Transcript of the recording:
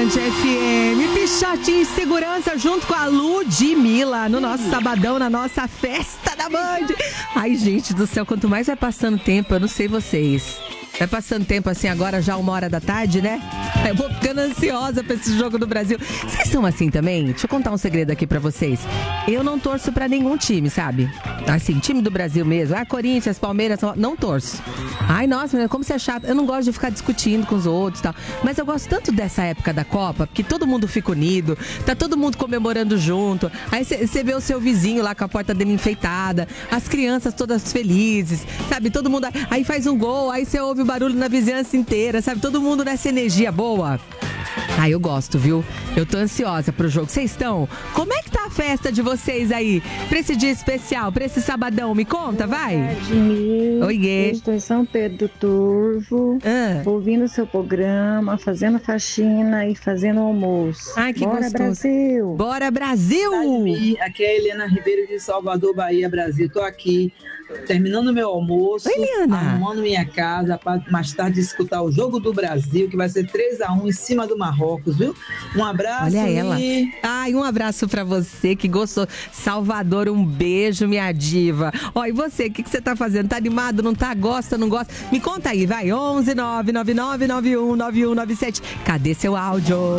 Band FM, Pichotinho de Segurança junto com a Ludmilla no nosso sabadão, na nossa festa da Band. Ai, gente do céu, quanto mais vai passando tempo, eu não sei vocês. Vai passando tempo assim agora, já 1h da tarde, né? Eu vou ficando ansiosa pra esse jogo do Brasil. Vocês são assim também? Deixa eu contar um segredo aqui pra vocês. Eu não torço pra nenhum time, sabe? Assim, time do Brasil mesmo. Corinthians, Palmeiras, não torço. Ai, nossa, como você é chato. Eu não gosto de ficar discutindo com os outros e tal. Mas eu gosto tanto dessa época da Copa, porque todo mundo fica unido, tá todo mundo comemorando junto. Aí você vê o seu vizinho lá com a porta dele enfeitada, as crianças todas felizes, sabe? Todo mundo aí faz um gol, aí você ouve o barulho na vizinhança inteira, sabe? Todo mundo nessa energia boa. Eu gosto, viu? Eu tô ansiosa pro jogo. Vocês estão? Como é que tá a festa de vocês aí? Pra esse dia especial, pra esse sabadão? Me conta, vai. Oiê. Eu estou em São Pedro do Turvo, ouvindo o seu programa, fazendo faxina e fazendo almoço. Ai, que Bora, gostoso. Brasil! Bora, Brasil! Aqui é a Helena Ribeiro de Salvador, Bahia, Brasil. Tô aqui terminando meu almoço, arrumando minha casa para mais tarde escutar o jogo do Brasil, que vai ser 3-1 em cima do Marrocos, viu? Um abraço. Olha ela. Ai, um abraço pra você que gostou. Salvador, um beijo, minha diva. Ó, e você, o que você tá fazendo? Tá animado? Não tá? Gosta? Não gosta? Me conta aí, vai. 11 999 91 9197. Cadê seu áudio?